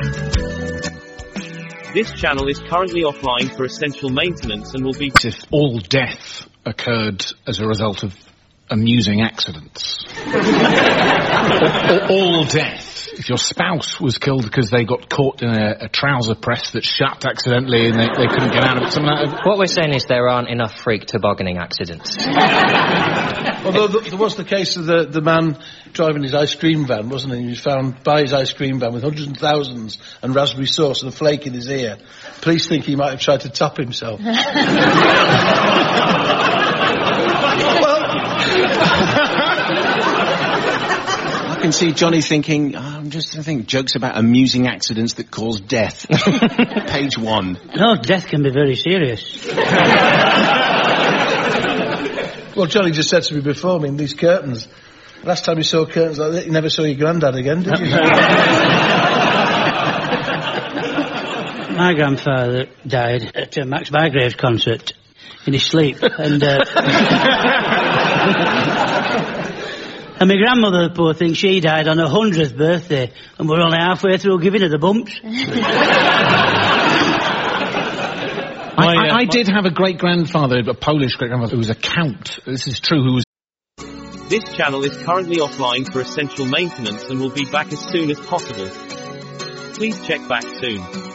This channel is currently offline for essential maintenance and will be... If all death occurred as a result of amusing accidents. All death. If your spouse was killed because they got caught in a trouser press that shut accidentally and they couldn't get out of it. Something like that. What we're saying is there aren't enough freak tobogganing accidents. Although there was the case of the man driving his ice cream van, wasn't he? He was found by his ice cream van with hundreds and thousands and raspberry sauce and a flake in his ear. Police think he might have tried to top himself. I can see Johnny thinking, I'm just going to think jokes about amusing accidents that cause death. Page 1. No, death can be very serious. Well, Johnny just said to me before, these curtains. Last time you saw curtains like that, you never saw your granddad again, did you? My grandfather died at a Max Bygraves concert in his sleep, and and my grandmother, poor thing, she died on her 100th birthday, and we're only halfway through giving her the bumps. I did have a great-grandfather, a Polish great-grandfather, who was a count. This is true, who was... This channel is currently offline for essential maintenance and will be back as soon as possible. Please check back soon.